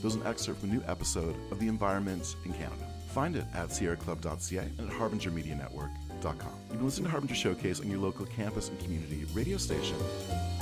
was an excerpt from a new episode of The Environment in Canada. Find it at sierraclub.ca and at harbingermedianetwork.com. You can listen to Harbinger Showcase on your local campus and community radio station.